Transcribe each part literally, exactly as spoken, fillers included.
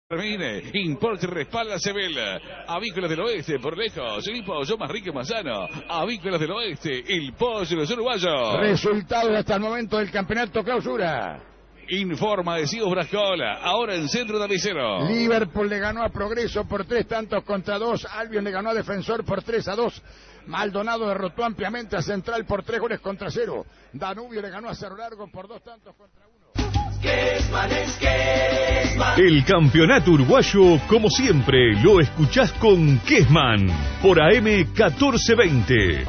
Termine, Import respalda Sebel, Avícolas del Oeste, por lejos, el pollo más rico y más sano, Avícolas del Oeste, el pollo de los uruguayos. Resultados hasta el momento del campeonato clausura. Informa de Sigo Brascola, ahora en Centro de Alicero. Liverpool le ganó a Progreso por tres tantos contra dos, Albion le ganó a Defensor por tres a dos, Maldonado derrotó ampliamente a Central por tres goles contra cero, Danubio le ganó a Cerro Largo por dos tantos contra uno. El campeonato uruguayo, como siempre, lo escuchás con Kesman por A M catorce veinte.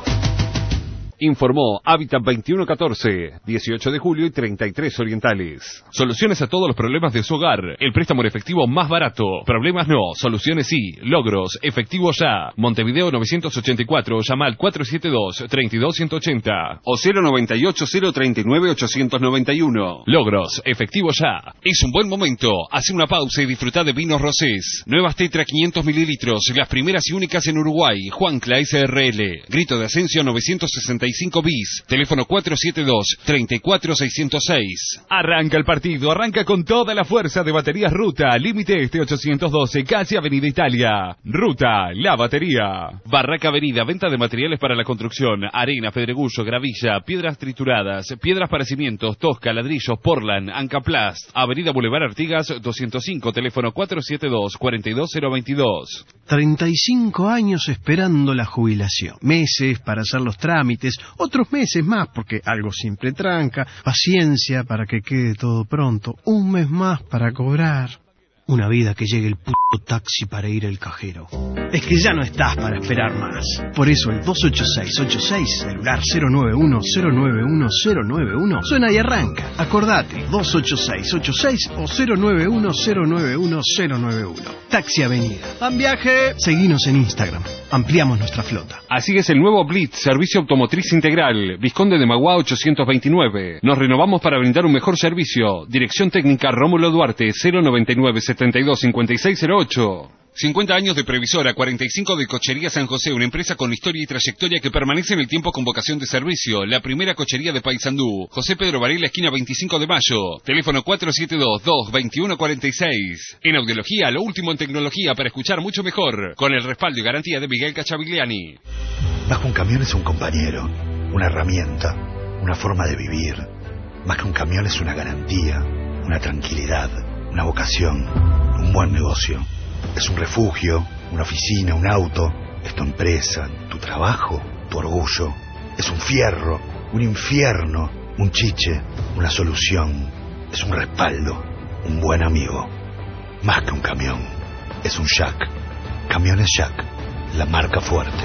Informó Hábitat veintiuno catorce, dieciocho de julio y treinta y tres orientales. Soluciones a todos los problemas de su hogar. El préstamo en efectivo más barato. Problemas no, soluciones sí. Logros, efectivo ya. Montevideo novecientos ochenta y cuatro, llama al cuatro siete dos, tres dos uno ocho cero. O cero noventa y ocho, cero treinta y nueve, ochocientos noventa y uno. Logros, efectivo ya. Es un buen momento. Hace una pausa y disfruta de vinos rosés. Nuevas Tetra quinientos mililitros, las primeras y únicas en Uruguay. Juancla S R L. Grito de Ascenso novecientos sesenta y cinco bis. Teléfono cuatro siete dos, tres cuatro seis cero seis. Arranca el partido, arranca con toda la fuerza de Baterías Ruta. Límite este ochocientos doce, casi Avenida Italia. Ruta, la batería. Barraca Avenida, venta de materiales para la construcción. Arena, pedregullo, gravilla, piedras trituradas, piedras para cimientos, tosca, ladrillos, Portland, Ancaplast. Avenida Boulevard Artigas doscientos cinco, teléfono cuatro siete dos, cuatro dos cero dos dos. treinta y cinco años esperando la jubilación. Meses para hacer los trámites, otros meses más porque algo siempre tranca, paciencia para que quede todo pronto, un mes más para cobrar. Una vida que llegue el puto taxi para ir al cajero. Es que ya no estás para esperar más. Por eso el dos ocho seis ocho seis, celular cero nueve uno cero nueve uno cero nueve uno, suena y arranca. Acordate, dos ocho seis ocho seis o cero nueve uno cero nueve uno cero nueve uno. Taxi Avenida. ¡Van viaje! Seguinos en Instagram. Ampliamos nuestra flota. Así es el nuevo Blitz, servicio automotriz integral. Visconde de Magua ochocientos veintinueve. Nos renovamos para brindar un mejor servicio. Dirección técnica Rómulo Duarte, cero noventa y nueve setenta y dos cincuenta y seis cero ocho. cincuenta años de Previsora, cuarenta y cinco de Cochería San José, una empresa con historia y trayectoria que permanece en el tiempo con vocación de servicio. La primera cochería de Paysandú. José Pedro Varela, esquina veinticinco de mayo. Teléfono cuatro siete dos, dos dos uno cuatro seis. En audiología, lo último en tecnología para escuchar mucho mejor. Con el respaldo y garantía de Miguel Cachavigliani. Más que un camión es un compañero, una herramienta, una forma de vivir. Más que un camión es una garantía, una tranquilidad, una vocación, un buen negocio. Es un refugio, una oficina, un auto, es tu empresa, tu trabajo, tu orgullo. Es un fierro, un infierno, un chiche, una solución. Es un respaldo, un buen amigo. Más que un camión, es un Jack. Camiones Jack, la marca fuerte.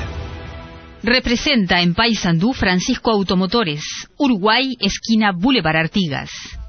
Representa en Paysandú Francisco Automotores, Uruguay, esquina Boulevard Artigas.